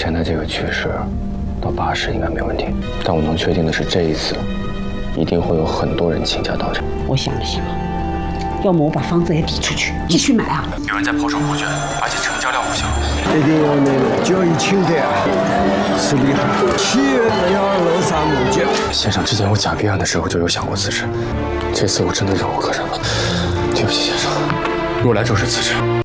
前的这个趋势，到80应该没问题。但我能确定的是，这一次一定会有很多人倾家荡产。 我想了想，要么我把房子也抵出去，继续买啊。 有人在抛售股权，而且成交量不小。 这个我的交易清单是厉害，企业要乐善目减。 先生之前我假币案的时候就有想过辞职，这次我真的忍无可忍了。对不起，先生，若来就是辞职。